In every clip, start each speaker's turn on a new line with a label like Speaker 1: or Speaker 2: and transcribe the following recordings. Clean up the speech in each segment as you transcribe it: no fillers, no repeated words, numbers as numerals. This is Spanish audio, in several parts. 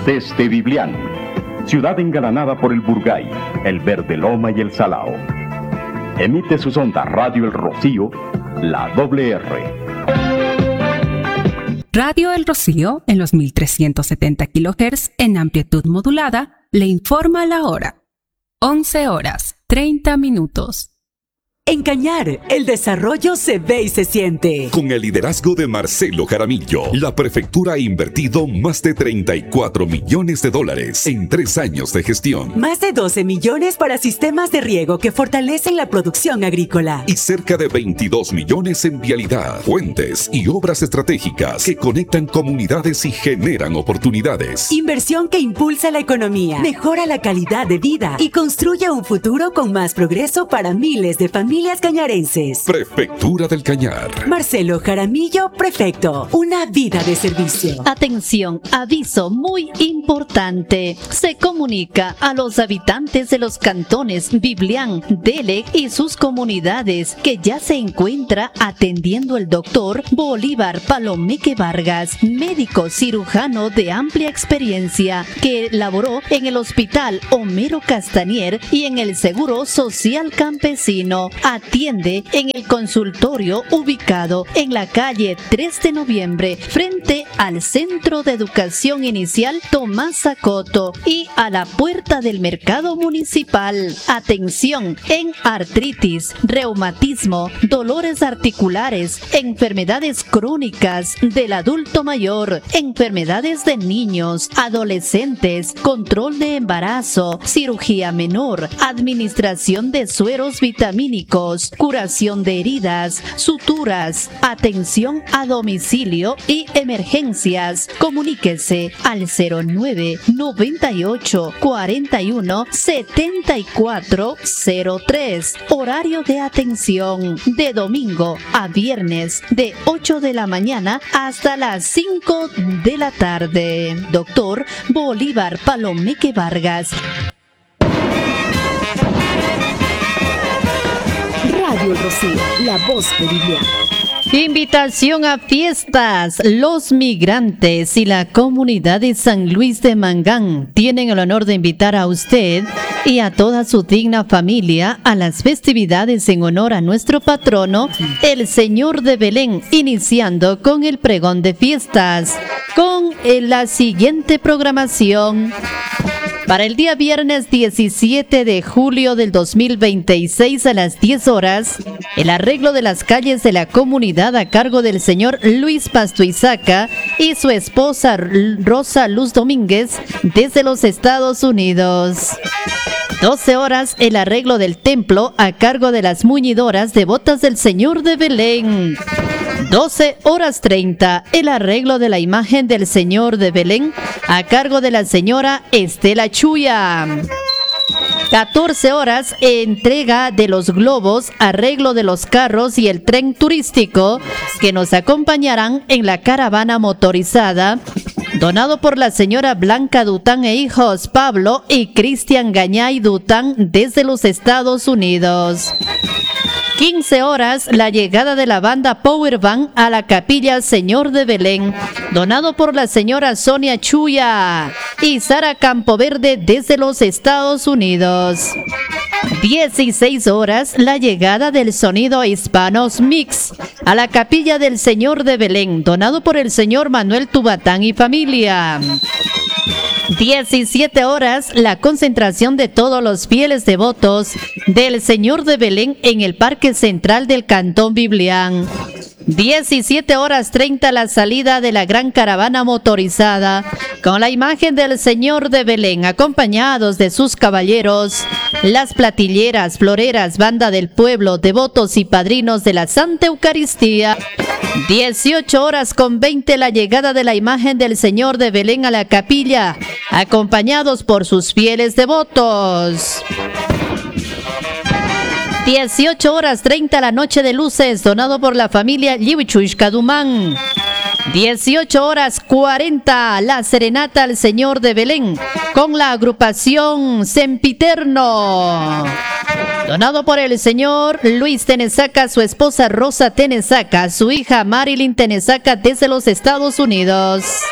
Speaker 1: Desde Biblián, ciudad engalanada por el Burgay, el Verde Loma y el Salao. Emite sus ondas Radio El Rocío, la WR.
Speaker 2: Radio El Rocío, en los 1370 kHz en amplitud modulada, le informa la hora. 11:30.
Speaker 3: En Cañar, el desarrollo se ve y se siente.
Speaker 4: Con el liderazgo de Marcelo Jaramillo, la prefectura ha invertido más de $34 millones en 3 años de gestión.
Speaker 3: Más de 12 millones para sistemas de riego que fortalecen la producción agrícola.
Speaker 4: Y cerca de 22 millones en vialidad, puentes y obras estratégicas que conectan comunidades y generan oportunidades.
Speaker 3: Inversión que impulsa la economía, mejora la calidad de vida y construye un futuro con más progreso para miles de familias cañarenses.
Speaker 4: Prefectura del Cañar.
Speaker 3: Marcelo Jaramillo, prefecto. Una vida de servicio.
Speaker 5: Atención, aviso muy importante. Se comunica a los habitantes de los cantones Biblián, Dele y sus comunidades que ya se encuentra atendiendo el doctor Bolívar Palomeque Vargas, médico cirujano de amplia experiencia que laboró en el Hospital Homero Castañer y en el Seguro Social Campesino. Atiende en el consultorio ubicado en la calle 3 de noviembre, frente al Centro de Educación Inicial Tomás Zacoto y a la puerta del Mercado Municipal. Atención en artritis, reumatismo, dolores articulares, enfermedades crónicas del adulto mayor, enfermedades de niños, adolescentes, control de embarazo, cirugía menor, administración de sueros vitamínicos, curación de heridas, suturas, atención a domicilio y emergencias. Comuníquese al 09 98 41 74 03. Horario de atención de domingo a viernes de 8 de la mañana hasta las 5 de la tarde. Doctor Bolívar Palomeque Vargas.
Speaker 3: Radio El Rocío, la voz de Biblián.
Speaker 5: Invitación a fiestas. Los migrantes y la comunidad de San Luis de Mangán tienen el honor de invitar a usted y a toda su digna familia a las festividades en honor a nuestro patrono, el Señor de Belén, iniciando con el pregón de fiestas, con la siguiente programación. Para el día viernes 17 de julio del 2026 a las 10 horas, el arreglo de las calles de la comunidad a cargo del señor Luis Pastuizaca y su esposa Rosa Luz Domínguez desde los Estados Unidos. 12 horas, el arreglo del templo a cargo de las muñidoras devotas del Señor de Belén. 12:30, el arreglo de la imagen del Señor de Belén a cargo de la señora Estela Chuya. 14 horas, entrega de los globos, arreglo de los carros y el tren turístico que nos acompañarán en la caravana motorizada, donado por la señora Blanca Dután e hijos Pablo y Cristian Gañay Dután desde los Estados Unidos. 15 horas, la llegada de la banda Power Band a la capilla Señor de Belén, donado por la señora Sonia Chuya y Sara Campoverde desde los Estados Unidos. 16 horas, la llegada del sonido Hispanos Mix a la capilla del Señor de Belén, donado por el señor Manuel Tubatán y familia. 17 horas, la concentración de todos los fieles devotos del Señor de Belén en el Parque Central del Cantón Biblián. 17:30, la salida de la gran caravana motorizada con la imagen del Señor de Belén, acompañados de sus caballeros, las platilleras, floreras, banda del pueblo, devotos y padrinos de la Santa Eucaristía. 18:20, la llegada de la imagen del Señor de Belén a la capilla, acompañados por sus fieles devotos. 18:30, la noche de luces, donado por la familia Lliwichuishka Dumán. 18:40, la serenata al Señor de Belén con la agrupación Sempiterno, donado por el señor Luis Tenesaca, su esposa Rosa Tenesaca, su hija Marilyn Tenesaca desde los Estados Unidos.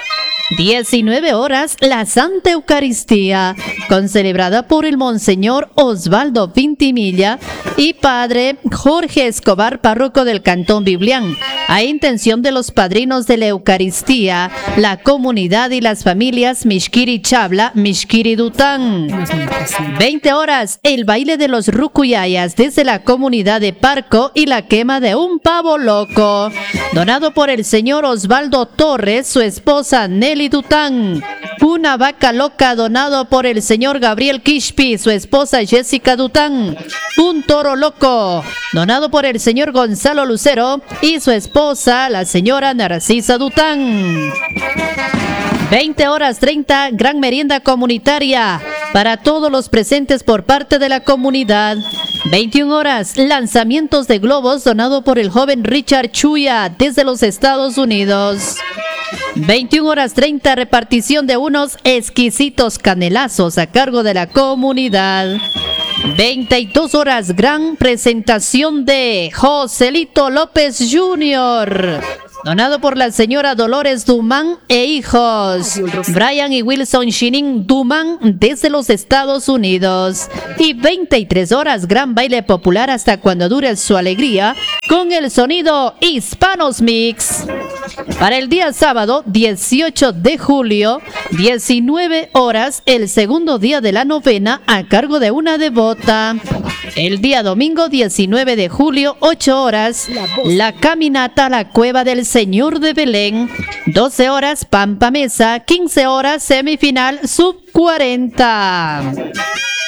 Speaker 5: 19 horas, la Santa Eucaristía, concelebrada por el Monseñor Osvaldo Vintimilla y Padre Jorge Escobar, párroco del Cantón Biblián, a intención de los padrinos de la Eucaristía, la comunidad y las familias Mishkiri Chabla, Mishkiri Dután. 20 horas, el baile de los Rucuyayas desde la comunidad de Parco y la quema de un pavo loco, donado por el señor Osvaldo Torres, su esposa Nelly Dután. Una vaca loca donado por el señor Gabriel Kishpi, su esposa Jessica Dután. Un toro loco donado por el señor Gonzalo Lucero y su esposa, la señora Narcisa Dután. 20 horas 30, gran merienda comunitaria para todos los presentes por parte de la comunidad. 21 horas, lanzamientos de globos donado por el joven Richard Chuya desde los Estados Unidos. 21 horas 30, repartición de unos exquisitos canelazos a cargo de la comunidad. 22 horas, gran presentación de Joselito López Jr., donado por la señora Dolores Dumán e hijos, Brian y Wilson Shinin Dumán desde los Estados Unidos. Y 23 horas, gran baile popular hasta cuando dure su alegría, con el sonido Hispanos Mix. Para el día sábado, 18 de julio, 19 horas, el segundo día de la novena a cargo de una devota. El día domingo, 19 de julio, 8 horas, la caminata a la Cueva del Señor de Belén. 12 horas, Pampa Mesa. 15 horas, semifinal sub-40.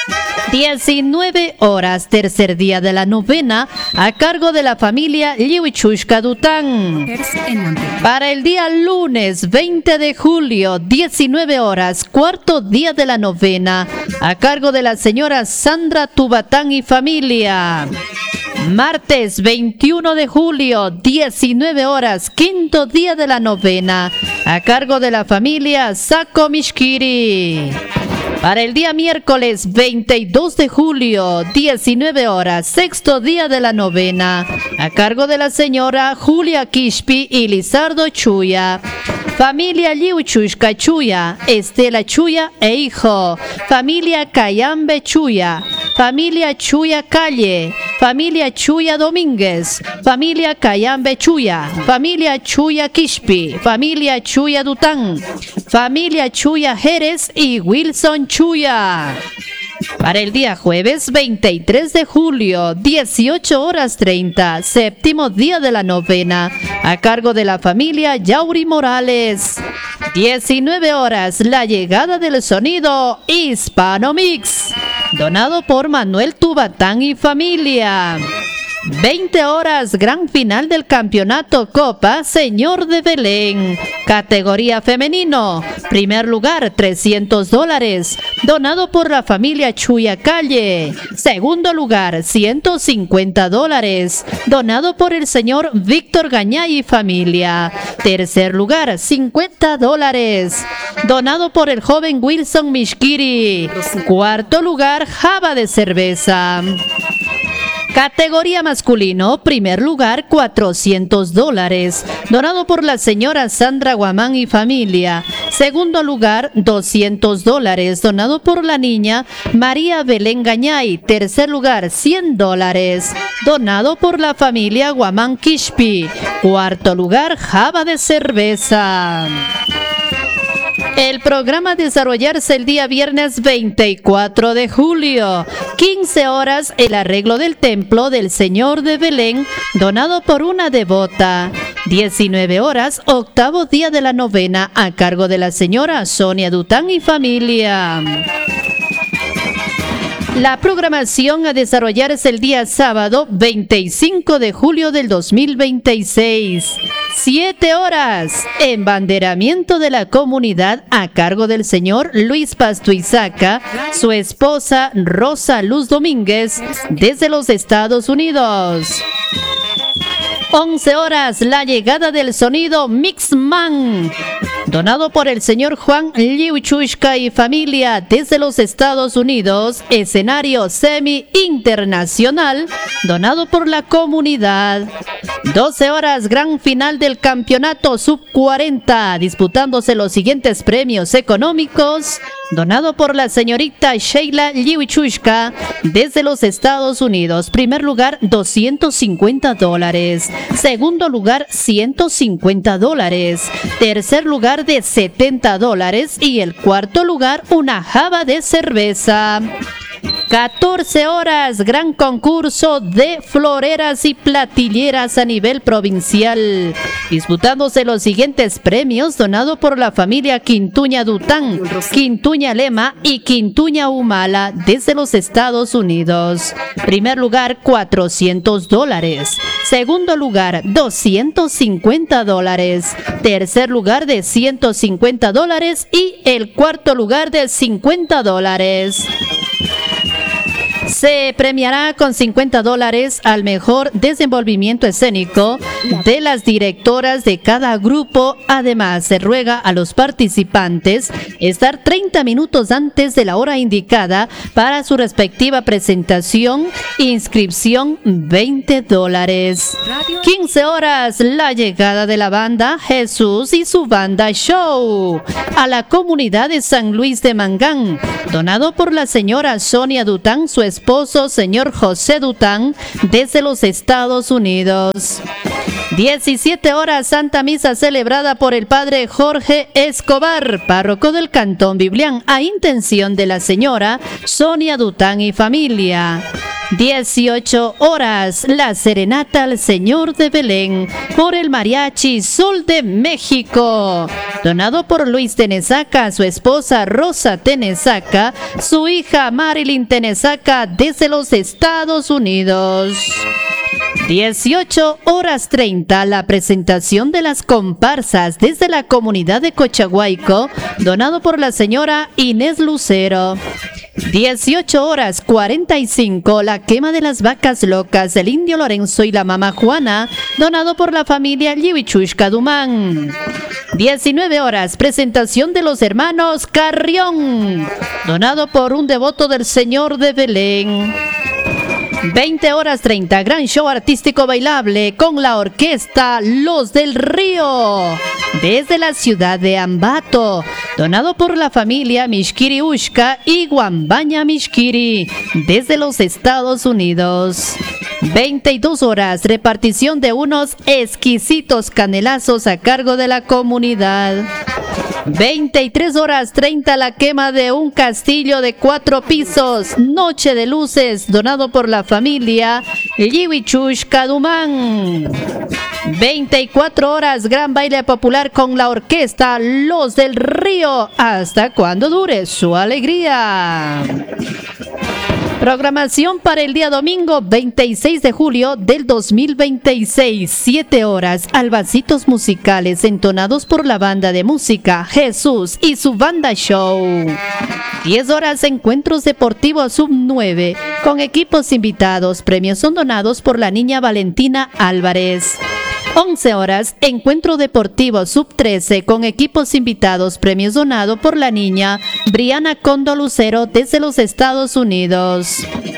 Speaker 5: 19 horas, tercer día de la novena, a cargo de la familia Liwichushka Dután. Para el día lunes 20 de julio, 19 horas, cuarto día de la novena, a cargo de la señora Sandra Tubatán y familia. Martes 21 de julio, 19 horas, quinto día de la novena, a cargo de la familia Sako Mishkiri. Para el día miércoles 22 de julio, 19 horas, sexto día de la novena, a cargo de la señora Julia Kishpi y Lizardo Chuya. Familia Liuchushka Chuya, Estela Chuya e hijo. Familia Cayambe Chuya. Familia Chuya Calle. Familia Chuya Domínguez. Familia Cayambe Chuya. Familia Chuya Kishpi. Familia Chuya Dután. Familia Chuya Jerez y Wilson Chuya. Para el día jueves 23 de julio, 18 horas 30, séptimo día de la novena, a cargo de la familia Yauri Morales. 19 horas, la llegada del sonido Hispano Mix, donado por Manuel Tubatán y familia. 20 horas, gran final del campeonato Copa Señor de Belén. Categoría femenino. Primer lugar, $300, donado por la familia Chuya Calle. Segundo lugar, $150, donado por el señor Víctor Gañay y familia. Tercer lugar, $50, donado por el joven Wilson Mishkiri. Cuarto lugar, java de cerveza. Categoría masculino, primer lugar, $400, donado por la señora Sandra Guamán y familia. Segundo lugar, $200, donado por la niña María Belén Gañay. Tercer lugar, $100, donado por la familia Guamán Kishpi. Cuarto lugar, java de cerveza. El programa a desarrollarse el día viernes 24 de julio, 15 horas, el arreglo del templo del Señor de Belén, donado por una devota. 19 horas, octavo día de la novena, a cargo de la señora Sonia Dután y familia. La programación a desarrollarse el día sábado 25 de julio del 2026. 7 horas, embanderamiento de la comunidad a cargo del señor Luis Pastuizaca, su esposa Rosa Luz Domínguez, desde los Estados Unidos. 11 horas, la llegada del sonido Mixman, donado por el señor Juan Liuchushka y familia desde los Estados Unidos, escenario semi-internacional, donado por la comunidad. 12 horas, gran final del campeonato sub-40, disputándose los siguientes premios económicos, donado por la señorita Sheila Liuchushka desde los Estados Unidos. Primer lugar, $250. Segundo lugar, $150. Tercer lugar, de $70. Y el cuarto lugar, una java de cerveza. 14 horas, gran concurso de floreras y platilleras a nivel provincial, disputándose los siguientes premios, donado por la familia Quintuña Dután, Quintuña Lema y Quintuña Humala desde los Estados Unidos. Primer lugar, $400. Segundo lugar, $250. Tercer lugar, de $150. Y el cuarto lugar, de $50. Se premiará con $50 al mejor desenvolvimiento escénico de las directoras de cada grupo. Además, se ruega a los participantes estar 30 minutos antes de la hora indicada para su respectiva presentación. Inscripción $20. 15 horas, la llegada de la banda Jesús y su banda Show a la comunidad de San Luis de Mangán, donado por la señora Sonia Dután, su esposo señor José Dután desde los Estados Unidos. 17 horas, Santa Misa celebrada por el padre Jorge Escobar, párroco del Cantón Biblián, a intención de la señora Sonia Dután y familia. 18 horas, la serenata al Señor de Belén por el Mariachi Sol de México, donado por Luis Tenesaca, su esposa Rosa Tenesaca, su hija Marilyn Tenesaca desde los Estados Unidos. 18 horas 30, la presentación de las comparsas desde la comunidad de Cochahuayco, donado por la señora Inés Lucero. 18 horas 45, la quema de las vacas locas del indio Lorenzo y la mamá Juana, donado por la familia Liuchushka Dumán. 19 horas, presentación de los hermanos Carrión, donado por un devoto del Señor de Belén. 20 horas 30, gran show artístico bailable con la orquesta Los del Río desde la ciudad de Ambato, donado por la familia Mishkiri Ushka y Guambaña Mishkiri desde los Estados Unidos. 22 horas, repartición de unos exquisitos canelazos a cargo de la comunidad. 23 horas 30, la quema de un castillo de 4 pisos, noche de luces, donado por la familia Liuchushka Dumán. 24 horas, gran baile popular con la orquesta Los del Río, hasta cuando dure su alegría. Programación para el día domingo 26 de julio del 2026, 7 horas, albacitos musicales entonados por la banda de música Jesús y su banda Show. 10 horas, encuentros deportivos sub-9 con equipos invitados, premios son donados por la niña Valentina Álvarez. 11 horas, encuentro deportivo sub-13 con equipos invitados, premios donado por la niña Briana Condo Lucero desde los Estados Unidos.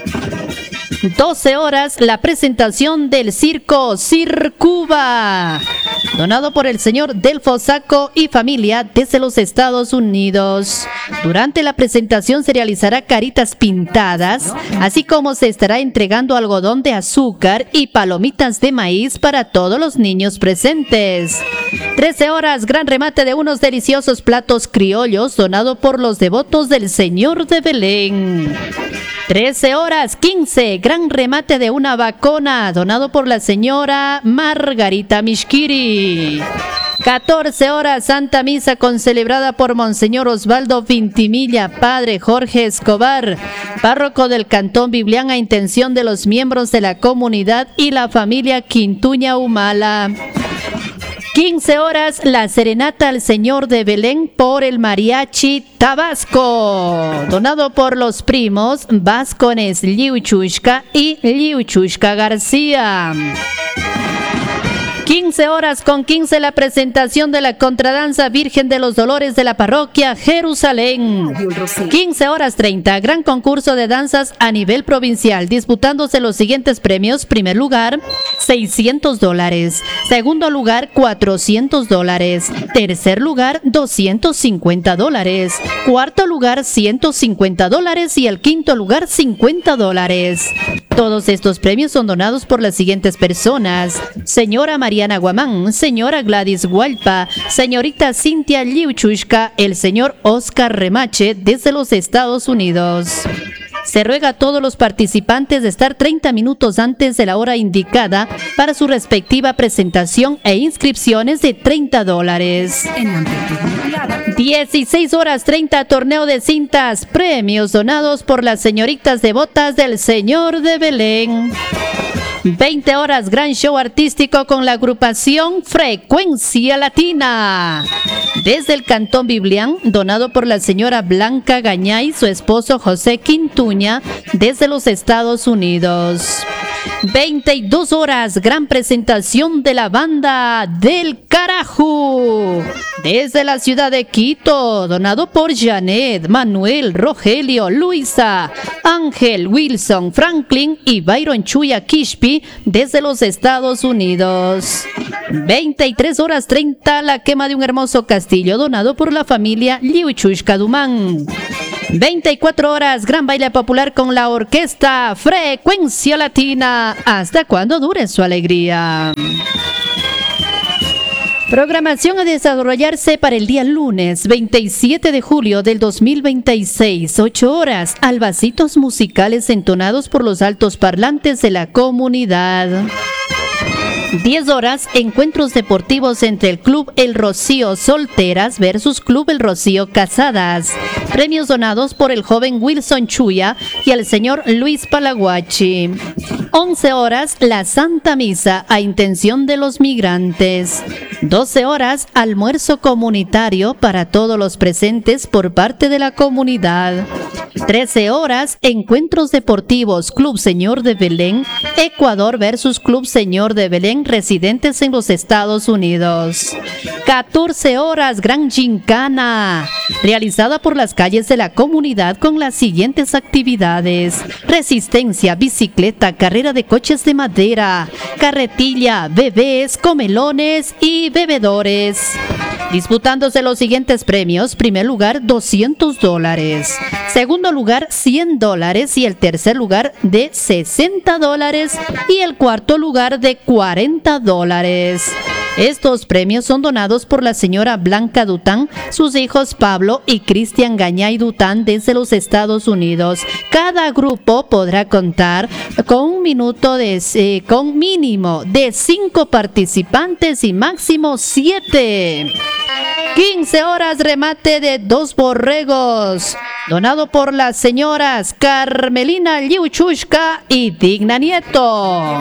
Speaker 5: 12 horas, la presentación del circo Circuba, donado por el señor Delfo Saco y familia desde los Estados Unidos. Durante la presentación se realizará caritas pintadas, así como se estará entregando algodón de azúcar y palomitas de maíz para todos los niños presentes. 13 horas, gran remate de unos deliciosos platos criollos, donado por los devotos del Señor de Belén. 13 horas 15, gran remate de una vacona, donado por la señora Margarita Mishkiri. 14 horas, Santa Misa concelebrada por Monseñor Osvaldo Vintimilla, Padre Jorge Escobar, párroco del Cantón Biblián, a intención de los miembros de la comunidad y la familia Quintuña Humala. 15 horas, la serenata al Señor de Belén por el Mariachi Tabasco, donado por los primos Vascones Liuchushka y Liuchushka García. 15:15 la presentación de la Contradanza Virgen de los Dolores de la Parroquia Jerusalén. 15:30 gran concurso de danzas a nivel provincial, disputándose los siguientes premios. Primer lugar, $600. Segundo lugar, $400. Tercer lugar, $250. Cuarto lugar, $150. Y el quinto lugar, $50. Todos estos premios son donados por las siguientes personas: señora Mariana Guamán, señora Gladys Hualpa, señorita Cintia Liuchushka, el señor Oscar Remache desde los Estados Unidos. Se ruega a todos los participantes de estar 30 minutos antes de la hora indicada para su respectiva presentación e inscripciones de $30. 16:30 torneo de cintas, premios donados por las señoritas devotas del Señor de Belén. 20 horas, gran show artístico con la agrupación Frecuencia Latina. Desde el Cantón Biblián, donado por la señora Blanca Gañay, su esposo José Quintuña, desde los Estados Unidos. 22 horas, gran presentación de la banda del Carajú. Desde la ciudad de Quito, donado por Janet, Manuel, Rogelio, Luisa, Ángel, Wilson, Franklin y Byron Chuya Kishpi, desde los Estados Unidos. 23:30, la quema de un hermoso castillo, donado por la familia Liuchushka Dumán. 24 horas, gran baile popular con la orquesta Frecuencia Latina, hasta cuando dure su alegría. Programación a desarrollarse para el día lunes 27 de julio del 2026, 8 horas, albacitos musicales entonados por los altos parlantes de la comunidad. 10 horas, encuentros deportivos entre el Club El Rocío Solteras versus Club El Rocío Casadas. Premios donados por el joven Wilson Chuya y el señor Luis Palaguachi. 11 horas, la Santa Misa a intención de los migrantes. 12 horas, almuerzo comunitario para todos los presentes por parte de la comunidad. 13 horas, encuentros deportivos Club Señor de Belén, Ecuador versus Club Señor de Belén, residentes en los Estados Unidos. 14 horas, gran gincana, realizada por las calles de la comunidad con las siguientes actividades: resistencia, bicicleta, carrera de coches de madera, carretilla, bebés, comelones y bebedores. Disputándose los siguientes premios: primer lugar, $200, segundo lugar, $100 y el tercer lugar de $60 y el cuarto lugar de $40. Estos premios son donados por la señora Blanca Dután, sus hijos Pablo y Cristian Gañay Dután desde los Estados Unidos. Cada grupo podrá contar con con mínimo de 5 participantes y máximo 7. 15 horas, remate de 2 borregos, donado por las señoras Carmelina Liuchushka y Digna Nieto.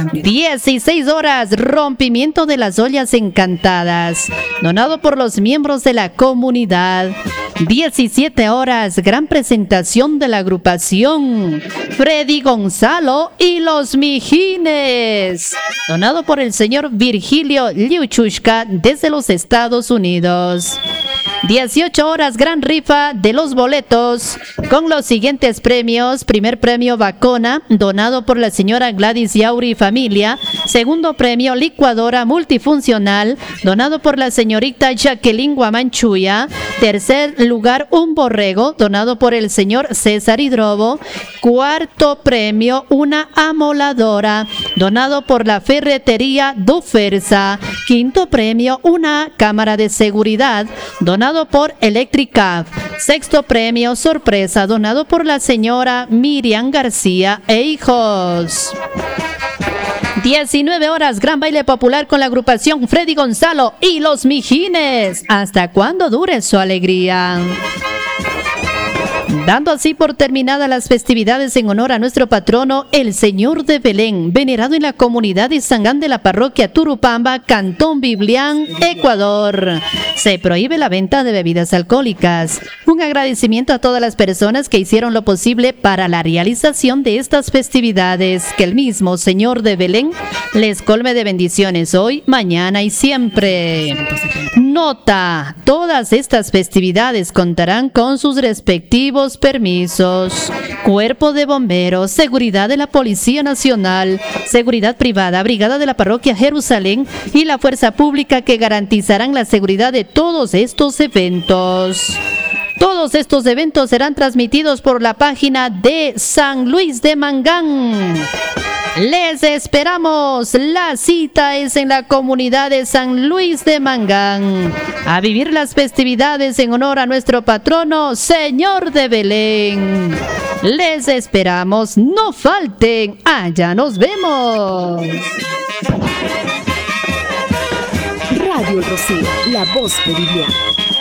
Speaker 5: 16 horas, rompimiento de las ollas encantadas, donado por los miembros de la comunidad. 17 horas, gran presentación de la agrupación Freddy Gonzalo y los Mijines, donado por el señor Virgilio Liuchushka desde los Estados Unidos. 18 horas, gran rifa de los boletos con los siguientes premios: primer premio Bacona, donado por la señora Gladys Yauri y familia; segundo premio licuadora multifuncional, donado por la señorita Jacqueline Guamanchuya; tercer lugar un borrego, donado por el señor César Hidrobo; cuarto premio una amoladora, donado por la ferretería Dufersa; quinto premio una cámara de seguridad, donado por Electrica; sexto premio sorpresa, donado por la señora Miriam García e hijos. 19 horas, gran baile popular con la agrupación Freddy Gonzalo y los Mijines, hasta cuando dure su alegría. Dando así por terminadas las festividades en honor a nuestro patrono, el Señor de Belén, venerado en la comunidad de Sangán de la parroquia Turupamba, Cantón Biblián, Ecuador. Se prohíbe la venta de bebidas alcohólicas. Un agradecimiento a todas las personas que hicieron lo posible para la realización de estas festividades. Que el mismo Señor de Belén les colme de bendiciones hoy, mañana y siempre. Nota: todas estas festividades contarán con sus respectivos permisos. Cuerpo de Bomberos, Seguridad de la Policía Nacional, Seguridad Privada, Brigada de la Parroquia Jerusalén y la Fuerza Pública que garantizarán la seguridad de todos estos eventos. Todos estos eventos serán transmitidos por la página de San Luis de Mangán. Les esperamos. La cita es en la comunidad de San Luis de Mangán. A vivir las festividades en honor a nuestro patrono, Señor de Belén. Les esperamos. No falten. Allá nos vemos.
Speaker 6: Radio El Rocío, la voz de Viviana.